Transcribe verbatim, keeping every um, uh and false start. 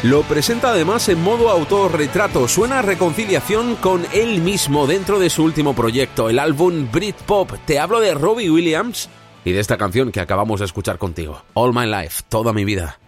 Lo presenta además en modo autorretrato. Suena a reconciliación con él mismo dentro de su último proyecto, el álbum Britpop. Te hablo de Robbie Williams y de esta canción que acabamos de escuchar contigo, All My Life, toda mi vida.